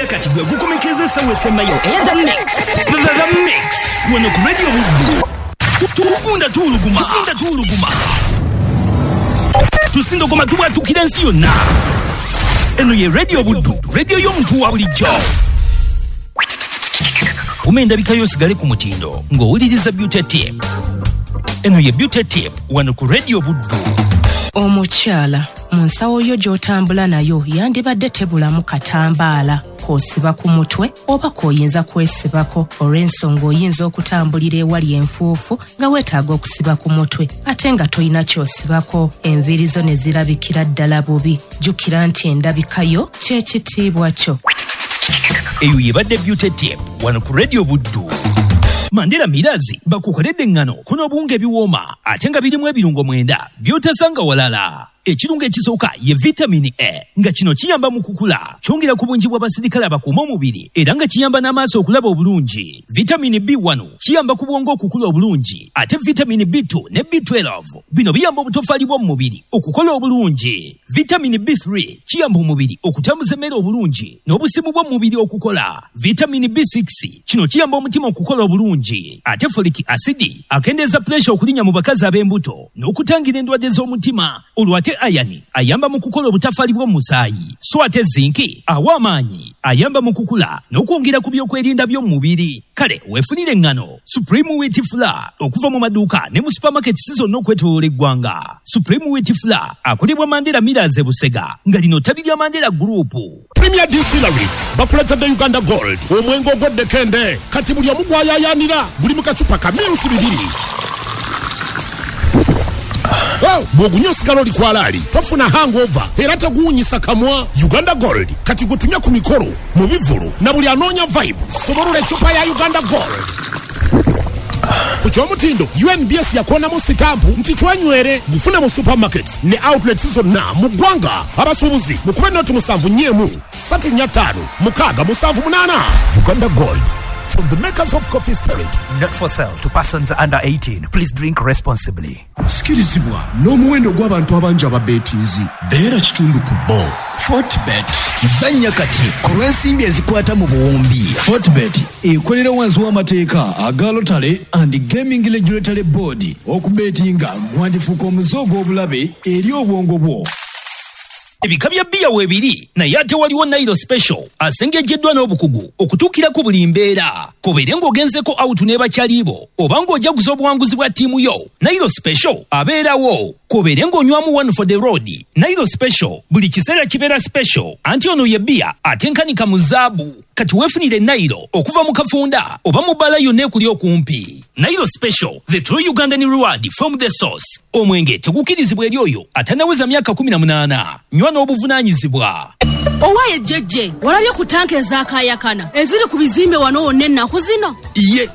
Nakati gwe gukomekeza sawe semayo The Mix. The Mix. Wano ku radio Buddu. Tugunda tuluguma. Tusindo koma tuba tukirensi yonna. Eno ye radio Buddu. Radio y'omuntu wa bulijjo. Umenda bikayo sigale ku mutindo. Ng'owuliriza Beauty Tip. Eno ye Beauty Tip. Wano ku radio Buddu. Omukyala mu nsawo yo gy'otambula nayo yandibadde tebulamu katambaala k'osiba ku mutwe oba k'oyinza kwesibako olw'ensonga oyinza okutambulira ewali enfuufu nga weetaaga okusiba ku mutwe ate nga toyina ky'osibako enviiri zo ne zirabikira ddala bubi. Jjukira nti endabika yo ky'ekitiibwa kyo. Eyo yebadde Beauty Tip wano ku radio Buddu. Mandela Mirazi bakukoledde ngano kuno bunge biwooma ate nga birimu ebirungo 9 by'otasanga walala. Ekirungo ekisooka ye vitamini A nga kino kiyamba mu kukula kyongera ku bungi bw'abasirikale abakuuma omubiri era nga kiyamba n'amaaso okulaba obulungi. Vitamini B1 kiyamba ku bwongo okukula obulungi ate vitamini B2 ne B12 bino biyamba obutofaali bw'omu mubiri okukola obulungi. Vitamini B3 kiyamba omubiri okutambuza emmere obulungi n'obusimu bw'omu mubiri okukola. Vitamini B6 kino kiyamba omutima okukola obulungi ate folic acid akendeeza pressure okulinya mu bakazi ab'embuto n'okutangira endwadde z'omutima. Olwate ayani ayamba mu kukola obutafaali bw'omusaayi so ate zinki awa amaanyi ayamba mu kukula n'okwongera ku byokwerinda by'omu mubiri. Kale weefunire engano Supreme Wheat Flour okuva mu maduuka ne mu supermarket zonna okwetooloola eggwanga. Supreme Wheat Flour akolebwa Mandela Millers Busega nga lino ttabi lya Mandela Group. Premier Distilleries bakuletedde Uganda Gold omwengo ogw'eddekende kati buli omu gwayaayaanira guli mu kacupa ka mirusi 2. Bw'ogunywa osigala oli kwalaali tofuna hangover era teguwunyisa kamwa. Uganda Gold kati gutunya ku mikolo mu bivulu na buli anoonya vibe soborula ecupa ya Uganda Gold. Ku ky'omutindo UNBS yakonamu sitampu nti twenywere gufuna mu supermarkets ne outlets zonna mu ggwanga. Abasuubuzi mukube noti 7-3-5-6-7-8. Uganda Gold from the makers of Coffee Spirit. Not for sale to persons under 18. Please drink responsibly. Sikirizibwa n'omuwendo gw'abantu abangi ababetiizi beera kitundu ku bo. Fortbet zanya kati kulwensimbi ezikwata mu buwumbi. Fortbet ekolera wansi w'amateeka aga Lotale and Gaming Regulatory Board okubetinga mwandifuuka omuzogo obulabe eri obwongo bwo. Ebika bya bbiya weebiri naye ate waliwo Nairo Special asengejjeddwa n'obukugu okutuukira ku buli mbeera. Kobeere ng'ogenzeko out n'ebakyaliibo oba ng'ojaguza obuwanguzi bwa ttiimu yo, Nairo Special abeerawo. Kobeere ng'onywamu one for the road, Nairo Special buli kiseera kibeera special anti ono ye bbiya atenkanika mu zaabu. Kati weefunire Nairo okuva mu kafunda oba mu bbala yonna ekuli okumpi. Nairo Special, the true Ugandan reward from the source. Omwenge tegukirizibwa eri oyo atanaweza myaka 18. Nywa n'obuvunaanyizibwa. Owaye jjejje walabye ku tanka ezaakaayakana eziri ku bizimbe wano wonna ennaku zino. Ye